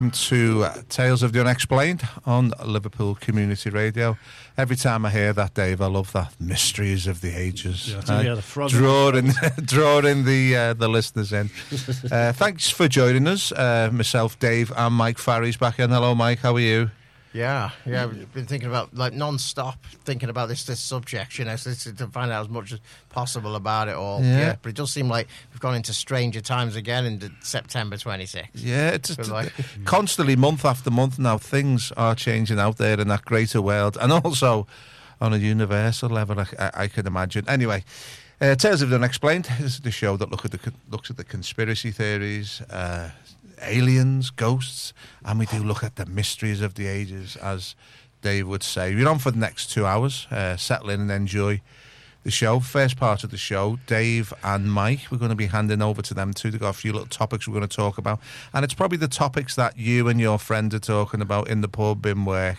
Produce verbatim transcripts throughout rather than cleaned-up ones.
To uh, Tales of the Unexplained on Liverpool Community Radio. Every time I hear that, Dave, I love that. Mysteries of the ages. Yeah, I think uh, we had a frog drawing, drawing the uh, the listeners in. uh, thanks for joining us. Uh, myself, Dave, and Mike Farry's back in. Hello, Mike. How are you? Yeah, yeah, we've been thinking about, like, non-stop thinking about this this subject, you know, so this is to find out as much as possible about it all. Yeah. yeah. But it does seem like we've gone into stranger times again in September twenty-sixth. Yeah, it's, it's like, constantly, month after month now, things are changing out there in that greater world, and also on a universal level, I, I, I can imagine. Anyway, uh, Tales of the Unexplained is the show that look at the looks at the conspiracy theories, uh, aliens, ghosts, and we do look at the mysteries of the ages, as Dave would say. We're on for the next two hours. Uh, settle in and enjoy the show. First part of the show, Dave and Mike, we're going to be handing over to them too. They've got a few little topics we're going to talk about, and it's probably the topics that you and your friend are talking about in the pub, in work.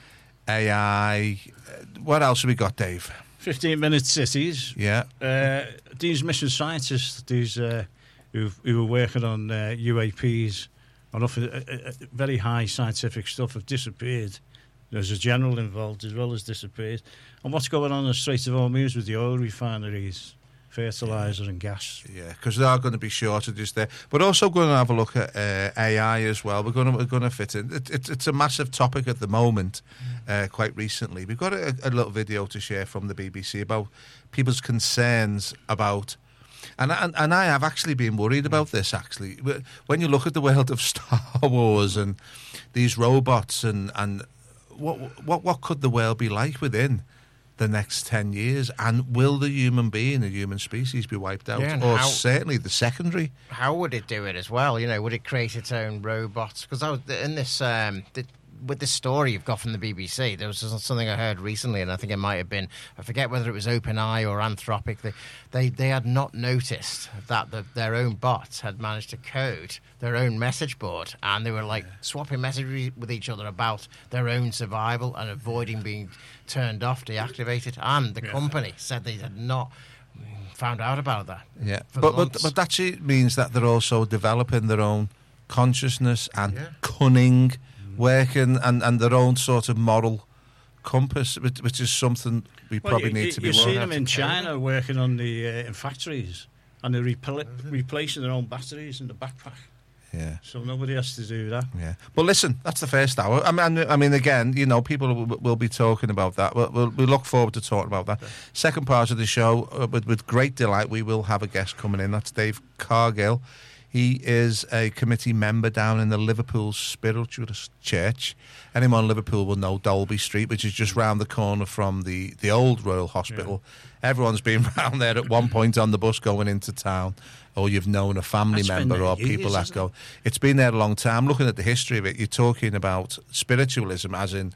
A I. What else have we got, Dave? fifteen minute cities. Yeah. Uh, these mission scientists, these uh, who who were working on uh, U A Ps, on uh, uh, very high scientific stuff, have disappeared. There's a general involved as well as disappeared. And what's going on in the Strait of Hormuz with the oil refineries, fertiliser and gas? Yeah, because there are going to be shortages there. But also going to have a look at uh, A I as well. We're going to, we're going to fit in. It, it, it's a massive topic at the moment, uh, quite recently. We've got a, a little video to share from the B B C about people's concerns about... And, and and I have actually been worried about this, actually. When you look at the world of Star Wars and these robots and... and What what what could the world be like within the next ten years? And will the human being, the human species, be wiped out? Yeah, or how, certainly the secondary? How would it do it as well? You know, would it create its own robots? Because I was in this um, the, with this story you've got from the B B C. There was something I heard recently, and I think it might have been, I forget whether it was OpenAI or Anthropic. They they, they had not noticed that the, their own bots had managed to code their own message board, and they were like yeah. swapping messages with each other about their own survival and avoiding being turned off, deactivated. And the yeah. company said they had not found out about that. Yeah, but, but but that means that they're also developing their own consciousness and yeah. cunning, mm. working and, and their own sort of moral compass, which, which is something we well, probably you, need you, to be. You've seen them in China over. working on the uh, in factories, and they're repl- replacing their own batteries in the backpack. Yeah. So nobody has to do that. Yeah. But listen, that's the first hour. I mean, I mean, again, you know, people will, will be talking about that. We'll, we'll, we look forward to talking about that. Okay. Second part of the show, uh, with, with great delight, we will have a guest coming in. That's Dave Cargill. He is a committee member down in the Liverpool Spiritualist Church. Anyone in Liverpool will know Dolby Street, which is just round the corner from the, the old Royal Hospital. Yeah. Everyone's been round there at one point on the bus going into town, or you've known a family That's member or years, people that go. It? It's been there a long time. Looking at the history of it, you're talking about spiritualism as in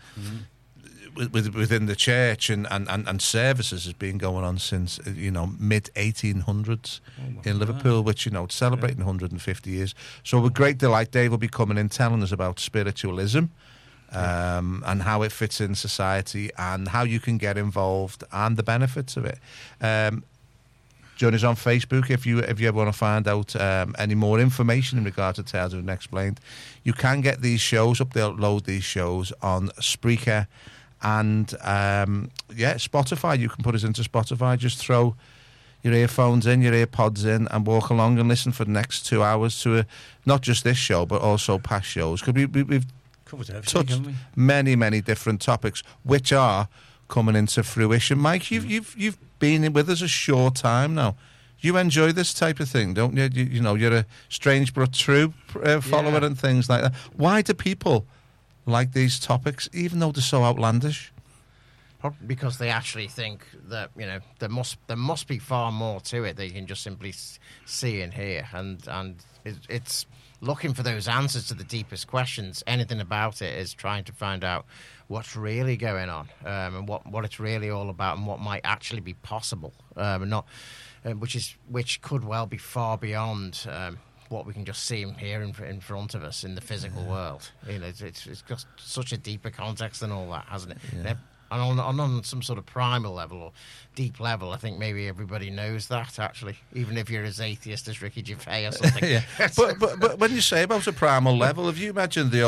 mm. with, within the church, and, and, and, and services has been going on since, you know, mid eighteen hundreds oh in Liverpool, which, you know, it's celebrating yeah. one hundred fifty years. So with great delight, Dave will be coming in telling us about spiritualism. Um, and how it fits in society and how you can get involved and the benefits of it. Um, join us on Facebook if you if you ever want to find out um, any more information in regard to Tales of the Unexplained. You can get these shows, upload these shows on Spreaker and um, yeah, Spotify. You can put us into Spotify. Just throw your earphones in, your earpods in, and walk along and listen for the next two hours to a, not just this show but also past shows. Because we, we, we've touched many, many different topics which are coming into fruition. Mike, you've you've you've been with us a short time now. You enjoy this type of thing, don't you? You, you know, you're a strange but true uh, follower yeah. and things like that. Why do people like these topics, even though they're so outlandish? Probably because they actually think that, you know, there must there must be far more to it that you can just simply see and hear, and and it, it's. looking for those answers to the deepest questions. Anything about it is trying to find out what's really going on, um, and what, what it's really all about, and what might actually be possible, um, and not, uh, which is which could well be far beyond um, what we can just see and hear in, in front of us in the physical yeah. world. You know, it's, it's it's got such a deeper context than all that, hasn't it? Yeah. And on, on, on some sort of primal level or deep level, I think maybe everybody knows that, actually, even if you're as atheist as Ricky Gervais or something. yeah. but, but but when you say about a primal level, if you imagine the